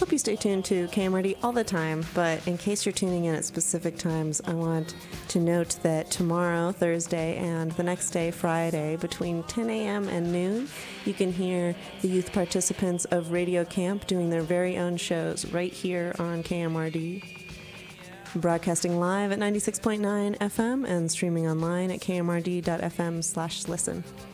hope you stay tuned to KMRD all the time, but in case you're tuning in at specific times, I want to note that tomorrow, Thursday, and the next day, Friday, between 10 a.m. and noon, you can hear the youth participants of Radio Camp doing their very own shows right here on KMRD. Broadcasting live at 96.9 FM and streaming online at kmrd.fm/listen.